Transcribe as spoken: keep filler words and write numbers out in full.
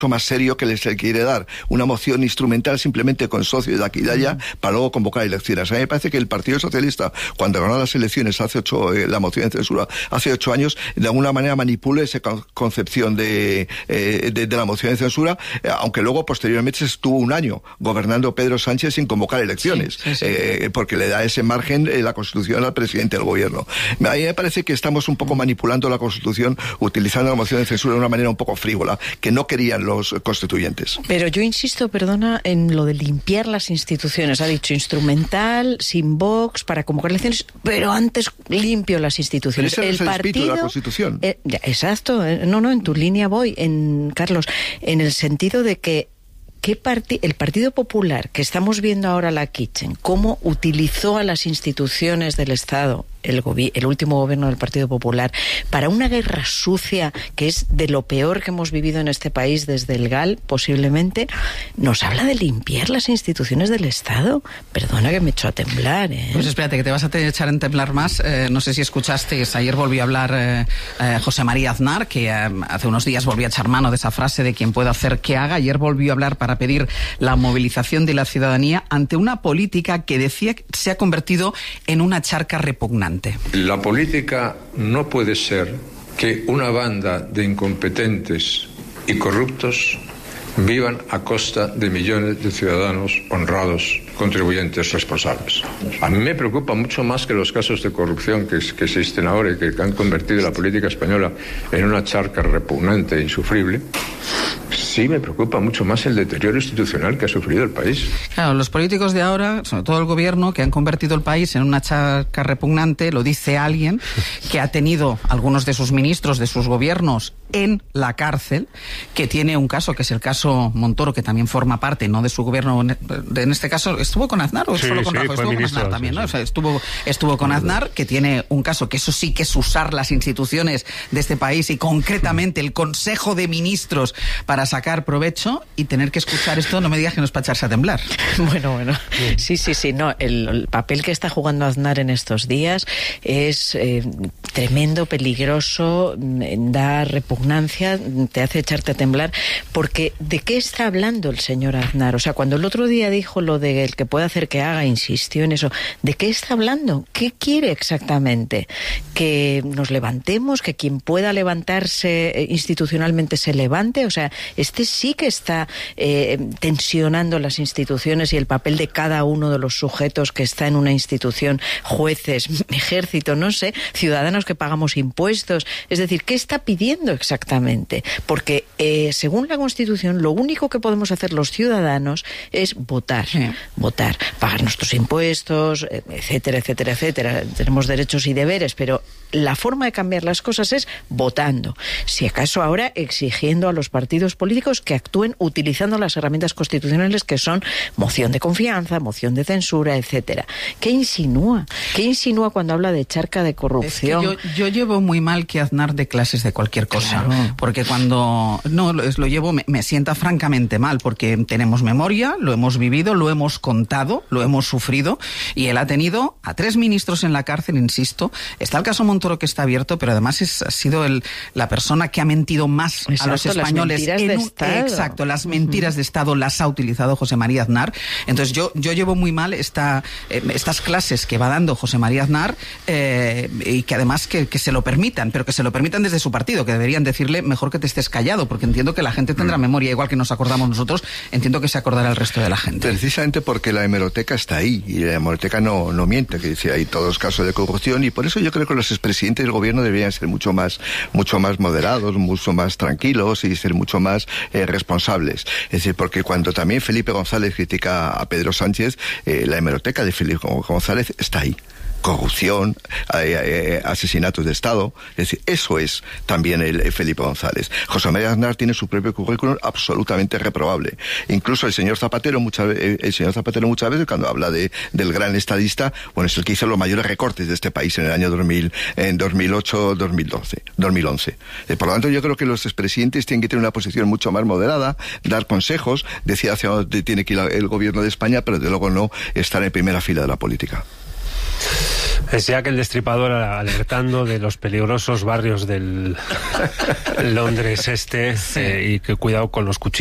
más serio que les quiere dar una moción instrumental simplemente con socios de aquí y de allá para luego convocar elecciones. A mí me parece que el Partido Socialista, cuando ganó las elecciones hace ocho, eh, la moción de censura hace ocho años, de alguna manera manipula esa con- concepción de, eh, de, de la moción de censura, eh, aunque luego posteriormente se estuvo un año gobernando Pedro Sánchez sin convocar elecciones, sí, sí, sí. Eh, porque le da ese margen eh, la Constitución al presidente del gobierno. A mí me parece que estamos un poco manipulando la Constitución utilizando la moción de censura de una manera un poco frívola, que no querían los los constituyentes. Pero yo insisto, perdona, en lo de limpiar las instituciones. Ha dicho instrumental, sin Vox, para convocar elecciones, pero antes limpio las instituciones. Pero ese el es el partido, espíritu de la Constitución. Eh, ya, exacto. Eh, no, no, en tu línea voy, en Carlos, en el sentido de que ¿qué parti- el Partido Popular, que estamos viendo ahora la Kitchen, cómo utilizó a las instituciones del Estado, el, gobi- el último gobierno del Partido Popular, para una guerra sucia que es de lo peor que hemos vivido en este país desde el G A L, posiblemente, nos habla de limpiar las instituciones del Estado? Perdona que me echo a temblar, ¿eh? Pues espérate, que te vas a te- echar en temblar más. Eh, no sé si escuchaste, ayer volvió a hablar eh, eh, José María Aznar, que eh, hace unos días volvió a echar mano de esa frase de quien pueda hacer que haga. Ayer volvió a hablar para pedir la movilización de la ciudadanía ante una política que decía que se ha convertido en una charca repugnante. La política no puede ser que una banda de incompetentes y corruptos vivan a costa de millones de ciudadanos honrados, contribuyentes responsables. A mí me preocupa mucho más que los casos de corrupción que, que existen ahora y que han convertido la política española en una charca repugnante e insufrible. Sí, me preocupa mucho más el deterioro institucional que ha sufrido el país. Claro, los políticos de ahora, sobre todo el gobierno, que han convertido el país en una charca repugnante, lo dice alguien que ha tenido algunos de sus ministros, de sus gobiernos, en la cárcel, que tiene un caso, que es el caso Montoro, que también forma parte, no de su gobierno, en este caso, ¿estuvo con Aznar o sí, solo con sí, Rajoy? Estuvo ministro, con Aznar también, sí, ¿no? sí. O sea, estuvo, estuvo con Aznar, que tiene un caso, que eso sí que es usar las instituciones de este país y concretamente el Consejo de Ministros para sacar provecho, y tener que escuchar esto, no me digas que no es para echarse a temblar. Bueno, bueno, sí, sí, sí, no, el, el papel que está jugando Aznar en estos días es eh, tremendo, peligroso, da repugnancia, te hace echarte a temblar, porque ¿de qué está hablando el señor Aznar? O sea, cuando el otro día dijo lo de el que puede hacer que haga, insistió en eso, ¿de qué está hablando? ¿Qué quiere exactamente? ¿Que nos levantemos? ¿Que quien pueda levantarse institucionalmente se levante? O sea, este sí que está eh, tensionando las instituciones y el papel de cada uno de los sujetos que está en una institución, jueces, ejército, no sé, ciudadanos que pagamos impuestos. Es decir, ¿qué está pidiendo exactamente? Porque eh, según la Constitución, lo único que podemos hacer los ciudadanos es votar, sí. votar, pagar nuestros impuestos, etcétera, etcétera, etcétera. Tenemos derechos y deberes, pero la forma de cambiar las cosas es votando. Si acaso ahora exigiendo a los partidos políticos que actúen utilizando las herramientas constitucionales que son moción de confianza, moción de censura, etcétera. ¿Qué insinúa? ¿Qué insinúa cuando habla de charca de corrupción? Es que yo, yo llevo muy mal que Aznar dé clases de cualquier cosa, claro. Porque cuando no lo, lo llevo me, me sienta francamente mal, porque tenemos memoria, lo hemos vivido, lo hemos contado, lo hemos sufrido, y él ha tenido a tres ministros en la cárcel, insisto. Está el caso Montoro, que está abierto, pero además es, ha sido el, la persona que ha mentido más exacto, a los españoles. Las mentiras de un, Estado. Exacto, las mentiras uh-huh. de Estado las ha utilizado José María Aznar. Entonces yo, yo llevo muy mal esta, eh, estas clases que va dando José María Aznar, eh, y que además que, que se lo permitan, pero que se lo permitan desde su partido, que deberían decirle mejor que te estés callado, porque entiendo que la gente tendrá mm. memoria, igual que nos acordamos nosotros, entiendo que se acordará el resto de la gente. Precisamente porque la hemeroteca está ahí, y la hemeroteca no, no miente, que dice hay todos casos de corrupción, y por eso yo creo que los expresidentes del gobierno deberían ser mucho más, mucho más moderados, mucho más tranquilos y ser mucho más eh, responsables. Es decir, porque cuando también Felipe González critica a Pedro Sánchez, eh, la hemeroteca de Felipe González está ahí. Corrupción, eh, eh, asesinatos de Estado, es decir, eso es también el, el Felipe González. José María Aznar tiene su propio currículum absolutamente reprobable. Incluso el señor Zapatero, muchas veces, el señor Zapatero muchas veces cuando habla de del gran estadista, bueno, es el que hizo los mayores recortes de este país en el año dos mil, en dos mil ocho, dos mil doce, dos mil once. Eh, por lo tanto, yo creo que los expresidentes tienen que tener una posición mucho más moderada, dar consejos, decir hacia dónde tiene que ir el gobierno de España, pero de luego no estar en primera fila de la política. Es ya que el Destripador alertando de los peligrosos barrios del Londres este, sí. eh, y que cuidado con los cuchillos.